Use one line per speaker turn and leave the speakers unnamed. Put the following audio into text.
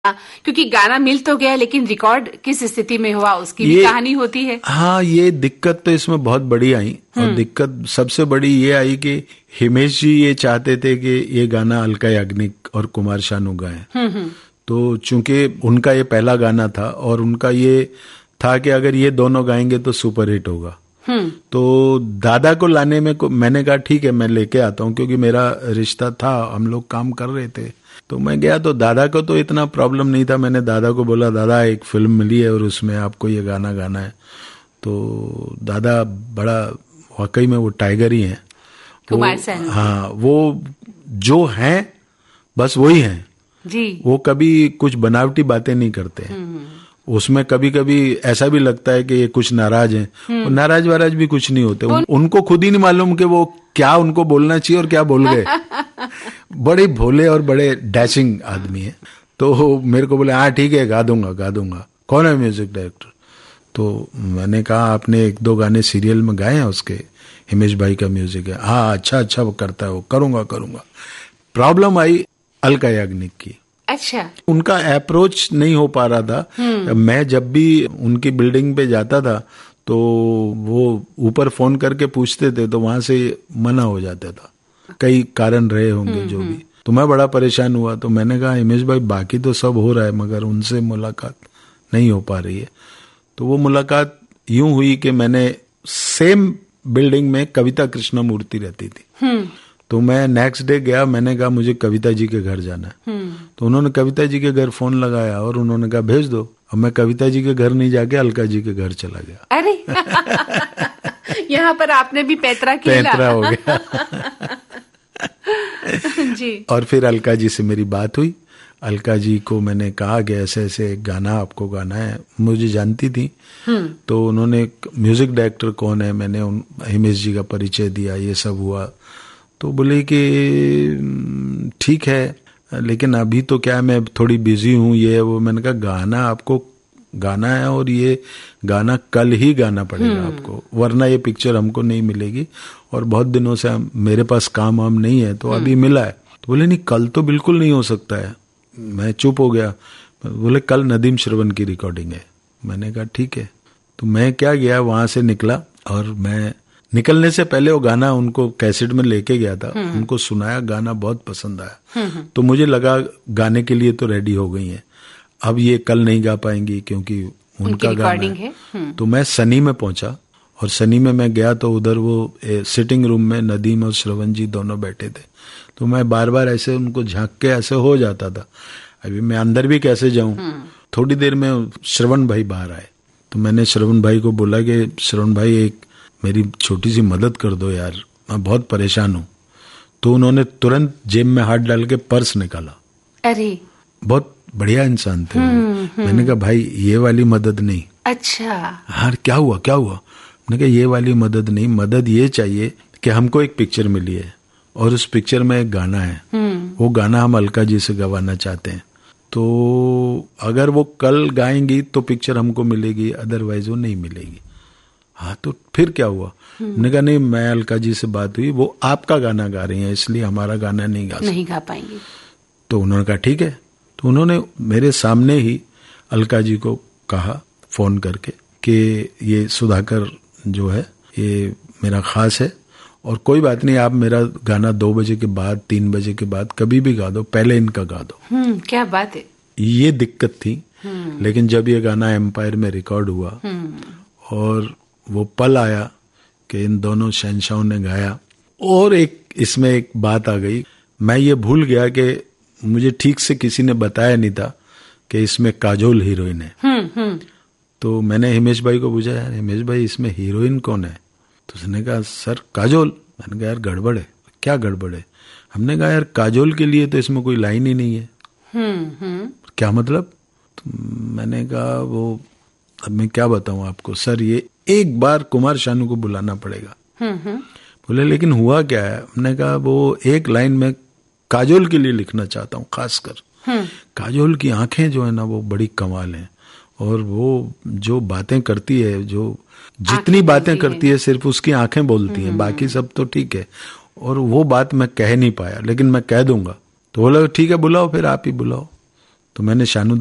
क्योंकि गाना मिल तो गया लेकिन रिकॉर्ड किस स्थिति में हुआ उसकी भी कहानी होती है।
हाँ, ये दिक्कत तो इसमें बहुत बड़ी आई और दिक्कत सबसे बड़ी ये आई कि हिमेश जी ये चाहते थे कि ये गाना अलका याग्निक और कुमार शानू गाएं। तो चूंकि उनका ये पहला गाना था और उनका ये था कि अगर ये दोनों गाएंगे तो सुपर हिट होगा। तो दादा को लाने में मैंने कहा ठीक है मैं लेके आता हूँ, क्योंकि मेरा रिश्ता था, हम लोग काम कर रहे थे। तो मैं गया तो दादा को तो इतना प्रॉब्लम नहीं था। मैंने दादा को बोला दादा एक फिल्म मिली है और उसमें आपको ये गाना गाना है। तो दादा बड़ा वाकई में वो टाइगर ही हैं
कुमार सानू।
हाँ, वो जो हैं बस वही हैं
जी।
वो कभी कुछ बनावटी बातें नहीं करते हैं। उसमें कभी कभी ऐसा भी लगता है कि ये कुछ नाराज हैं, और नाराज वाराज भी कुछ नहीं होते। उनको खुद ही नहीं मालूम कि वो क्या उनको बोलना चाहिए और क्या बोल गए। बड़े भोले और बड़े डैशिंग आदमी है। तो मेरे को बोले हाँ ठीक है गा दूंगा। कौन है म्यूजिक डायरेक्टर? तो मैंने कहा आपने एक दो गाने सीरियल में गाए हैं उसके, हिमेश भाई का म्यूजिक है। हाँ अच्छा वो करता है, वो करूंगा। प्रॉब्लम आई अलका याग्निक की।
अच्छा,
उनका अप्रोच नहीं हो पा रहा था। मैं जब भी उनकी बिल्डिंग पे जाता था तो वो ऊपर फोन करके पूछते थे तो वहां से मना हो जाता था, कई कारण रहे होंगे जो भी। तो मैं बड़ा परेशान हुआ। तो मैंने कहा हिमेश भाई बाकी तो सब हो रहा है मगर उनसे मुलाकात नहीं हो पा रही है। तो वो मुलाकात यूं हुई कि मैंने सेम बिल्डिंग में कविता कृष्णमूर्ति रहती थी। तो मैं नेक्स्ट डे गया, मैंने कहा मुझे कविता जी के घर जाना है। तो उन्होंने कविता जी के घर फोन लगाया और उन्होंने कहा भेज दो। अब मैं कविता जी के घर नहीं जाके अलका जी के घर चला गया।
अरे यहाँ पर आपने भी पैतरा
हो गया।
जी।
और फिर अलका जी से मेरी बात हुई। अलका जी को मैंने कहा कि ऐसे ऐसे गाना आपको गाना है, मुझे जानती थी। तो उन्होंने म्यूजिक डायरेक्टर कौन है, मैंने हिमेश जी का परिचय दिया, ये सब हुआ। तो बोले कि ठीक है लेकिन अभी तो क्या है मैं थोड़ी बिजी हूँ ये वो। मैंने कहा गाना आपको गाना है और ये गाना कल ही गाना पड़ेगा आपको, वरना ये पिक्चर हमको नहीं मिलेगी और बहुत दिनों से मेरे पास काम वाम नहीं है तो अभी मिला है। तो बोले नहीं कल तो बिल्कुल नहीं हो सकता है। मैं चुप हो गया। बोले कल नदीम श्रवण की रिकॉर्डिंग है। मैंने कहा ठीक है। तो मैं क्या गया वहां से निकला और मैं निकलने से पहले वो गाना उनको कैसेट में लेके गया था, उनको सुनाया, गाना बहुत पसंद आया। तो मुझे लगा गाने के लिए तो रेडी हो गई हैं, अब ये कल नहीं गा पाएंगी क्योंकि उनका गाना है। तो मैं सनी में पहुंचा और सनी में मैं गया तो उधर वो सिटिंग रूम में नदीम और श्रवण जी दोनों बैठे थे। तो मैं बार बार ऐसे उनको झांक के ऐसे हो जाता था, अभी मैं अंदर भी कैसे जाऊं। थोड़ी देर में श्रवण भाई बाहर आए। तो मैंने श्रवण भाई को बोला कि श्रवण भाई एक मेरी छोटी सी मदद कर दो यार, मैं बहुत परेशान हूं। तो उन्होंने तुरंत जेब में हाथ डाल के पर्स निकाला।
अरे
बहुत बढ़िया इंसान थे। मैंने कहा भाई ये वाली मदद नहीं।
अच्छा
हाँ क्या हुआ? मैंने कहा ये वाली मदद नहीं, मदद ये चाहिए कि हमको एक पिक्चर मिली है और उस पिक्चर में एक गाना है, वो गाना हम अलका जी से गवाना चाहते हैं। तो अगर वो कल गाएंगी तो पिक्चर हमको मिलेगी, अदरवाइज वो नहीं मिलेगी। हाँ तो फिर क्या हुआ? मैंने कहा नहीं मैं अलका जी से बात हुई, वो आपका गाना गा रही हैं इसलिए हमारा गाना नहीं गा
पाएंगी।
तो उन्होंने कहा ठीक है। तो उन्होंने मेरे सामने ही अलका जी को कहा फोन करके कि ये सुधाकर जो है ये मेरा खास है और कोई बात नहीं आप मेरा गाना 2 बजे के बाद 3 बजे के बाद कभी भी गा दो, पहले इनका गा दो।
क्या बात है।
ये दिक्कत थी। लेकिन जब ये गाना एम्पायर में रिकॉर्ड हुआ और वो पल आया कि इन दोनों शहंशाहों ने गाया, और इसमें एक बात आ गई, मैं ये भूल गया कि मुझे ठीक से किसी ने बताया नहीं था कि इसमें काजोल हीरोइन है। तो मैंने हिमेश भाई को पूछा यार हिमेश भाई इसमें हीरोइन कौन है? तो उसने कहा सर काजोल। मैंने कहा यार गड़बड़ है। क्या गड़बड़ है? हमने कहा यार काजोल के लिए तो इसमें कोई लाइन ही नहीं है। क्या मतलब? तो मैंने कहा वो अब मैं क्या बताऊं आपको सर, ये एक बार कुमार शानू को बुलाना पड़ेगा। बोले लेकिन हुआ क्या है? हमने कहा वो एक लाइन में काजोल के लिए लिखना चाहता हूँ खासकर। काजोल की आंखें जो है ना वो बड़ी कमाल हैं और वो जो बातें करती है, जो जितनी बातें करती है सिर्फ उसकी आंखें बोलती हैं, बाकी सब तो ठीक है। और वो बात मैं कह नहीं पाया लेकिन मैं कह दूंगा। तो बोला ठीक है बुलाओ, फिर आप ही बुलाओ। तो मैंने शानू